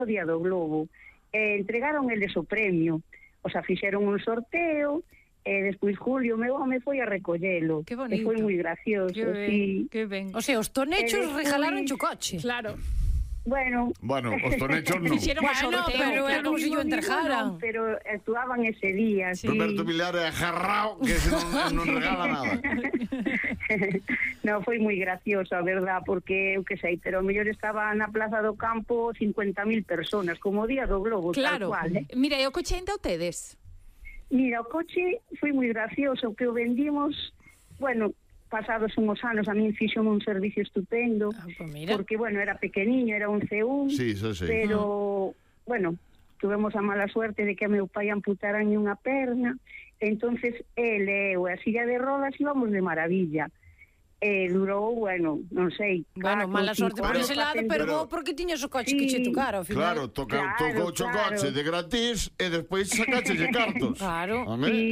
o Día do Globo. Entregaron eles o premio. O sea, fixeron un sorteo, e despois Julio, meu home, foi a recollelo. Que bonito. E foi moi gracioso, que ben, sí. Que ben. O sea, os tonechos regalaron o coche. Claro. Bueno, os tonechos non. Fixeron o sorteo, pero claro. como se yo entrejaran. Pero actuaban ese día, sí. Roberto Vilar é agarrao que non regala nada. No, foi moi gracioso, a verdad, porque eu que sei, pero o mellor estaba na Plaza do Campo 50.000 personas, como o Día do Globo, Claro. tal cual, Mira, e o coche ainda o tedes? Mira, o coche foi moi gracioso, que o vendimos, bueno, pasados unhos anos, a min fixome un servicio estupendo, Pues mira. porque, bueno, era pequeniño, era un C1, Sí, eso sí. pero, bueno, tuvemos a mala suerte de que a meu pai amputaran unha perna, entonces ele e eu, a silla de rodas, íbamos de maravilla. Durou, bueno, non sei. Bueno, mala sorte por ese lado, pero porque tiñas o coche que che tocara ao final. Claro, tocou o coche de gratis e despois sacaxelle cartos. Claro.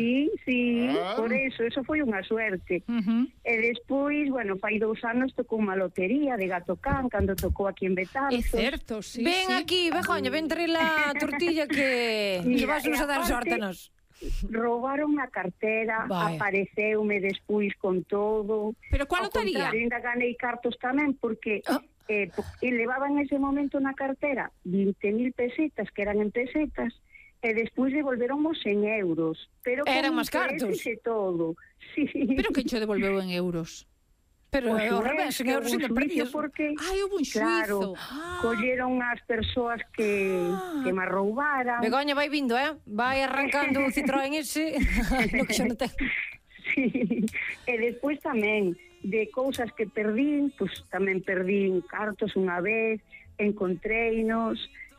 Sí, por eso foi unha suerte. E despois, bueno, fai 2 anos tocou unha lotería de Gato Can, cando tocou aquí en Betanzos. É certo, sí. Ven sí. aquí, Begoña, ven traer la tortilla que Mira, vas a dar aparte, sorte a nos. Roubaron a cartera, Vai. apareceume despois con todo. Pero cual Ao lotería? contrario, ainda ganei cartos tamén, porque levaban en ese momento na cartera 20.000 pesetas, que eran en pesetas, e despois devolveronmos en euros. Pero Eran con máis cartos. intereses e todo. Sí. Pero que cho devolveu en euros? Pero Pois ao revés, en euros ainda perdias. Porque, Ai, houve un claro, xuizo. colleron as persoas que me roubaran. Begoña vai vindo, vai arrancando o Citroën ese, no que xa non ten. Sí. E despois tamén de cousas que perdín, pues tamén perdín cartos unha vez, encontreinos,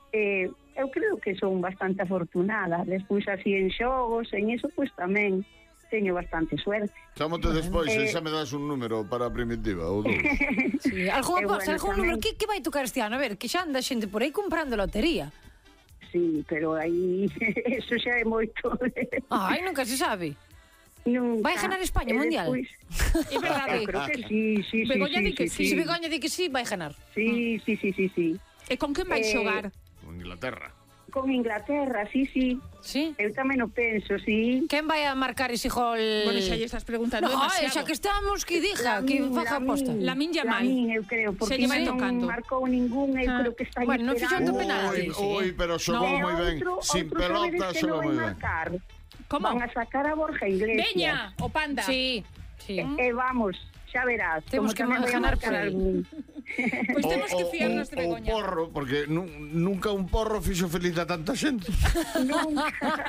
eu creo que son bastante afortunada. Despois así en xogos, en eso pues tamén teño bastante suerte. Chámote despois e xa me das un número para a primitiva ou 2. Sí, algún número tamén. que vai tocar este ano? A ver, que xa anda xente por aí comprando lotería. Sí, pero aí eso xa é moito. Ai, nunca se sabe. Nunca. Vai ganar España, Mundial? É verdade. Eu creo que sí. Begoña di que Se Begoña di que sí, vai ganar. Sí. E con quen vai xogar? Con Inglaterra. Con Inglaterra, sí. Sí? Eu tamén o penso, sí. Quen vai a marcar ese gol? Bueno, xa lle estás preguntando No, demasiado. xa que estamos, que diga, que faga aposta. Lamin Yamal. Lamin, eu creo, porque lle vai non tocando. marcou ningún, eu creo que está Bueno, non fixo esperando. tu penalti. Pero xogou moi ben. Sin pelota xogou moi ben. Como? Van a sacar a Borja Iglesias. Veña, o panda. Sí. Vamos, xa verás. Temos que tamén vai a ganar marcar por aí. algún. Pois temos que fiarnos de O Begoña. porro, porque nunca un porro fixo feliz a tanta xente. Nunca.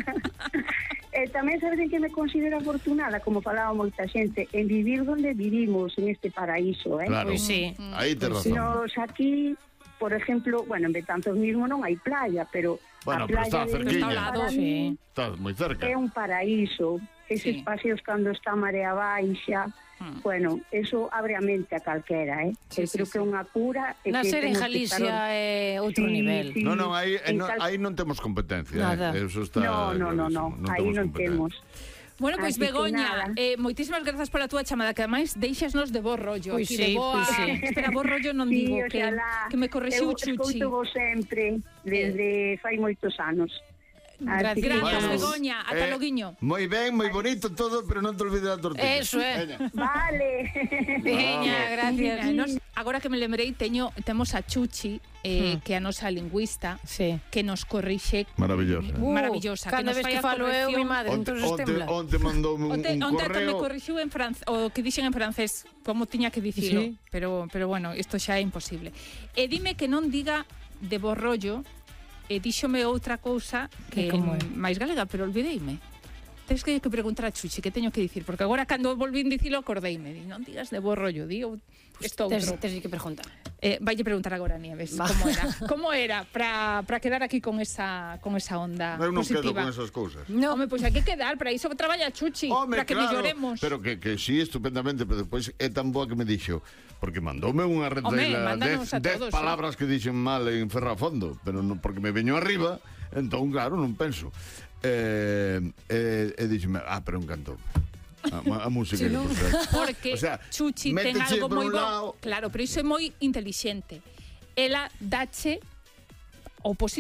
Tamén sabes en que me considero afortunada, como falaba moita xente, en vivir donde vivimos, en este paraíso, Claro, Pois sí. aí te razón. Nos aquí, por ejemplo, bueno, en Betanzos mismo non hai playa, pero Bueno, a pero playa está de cerquiña. Está ao lado, para sí. min Estás moi cerca. é un paraíso. Eses Sí. paseos cando está a marea baixa, bueno, eso abre a mente a calquera, Sí, eu creo sí, que é unha cura. E que Nacer en temos que estar Galicia é outro Sí, nivel. sí. Non, aí En non temos competencia. Nada. Eso está No, clarísimo. aí non temos. Bueno, pois Así que Begoña, nada. moitísimas grazas pola túa chamada, que ademais deixasnos de bo rollo. Pois aquí sí, de boa. pois sí. Espera, bo rollo non Sí, digo, oxalá. que me correxiu Eu Chuchi. escoito vos sempre, desde fai moitos anos. Así que Gracias, Bueno, Begoña. Ata loguiño. Moi ben, moi bonito todo, pero non te olvides da tortilla. Eso é. Veña. Vale. Veña, gracias. Mira, agora que me lembrei, temos a Chuchi, que é a nosa lingüista, Sí. que nos corrixe Maravillosa. maravillosa, Cada que nos vez fai que a falo eu, mi corrección. madre, entonces tembla. Onte mandoume un Onte me correo. corrixiu en francés, o que dixen en francés, como tiña que dicilo, Sí. pero bueno, isto xa é imposible. E dime que non diga de bo rollo, e díxome outra cousa que é como é? máis galega, pero olvideime. Tens que preguntar a Chuchi que teño que dicir, porque agora cando volvín dicilo acordeime, di, non digas de bo rollo, di isto outro. Tes que preguntar. Vaille preguntar agora a Nieves como era para quedar aquí con esa onda Eu non quedo positiva. con esas cousas. No. Home, pois hai que quedar, para iso traballa Chuchi, para que melloremos. Pero que sí, estupendamente, pero despois é tan boa que me dixo, porque mandoume unha retela mándanos a 10 todos, palabras que dixen mal en Ferrafondo, pero non porque me veño arriba, entón claro, non penso. E dixeme, pero encantoume. A música Sí, que non? Porque O sea, Chuchi ten méteche algo por moi un bo. lado. Claro, pero iso é moi intelixente. Ela dache O